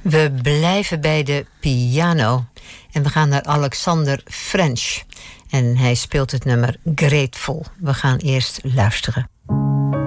We blijven bij de piano en we gaan naar Alexander French. En hij speelt het nummer Grateful. We gaan eerst luisteren.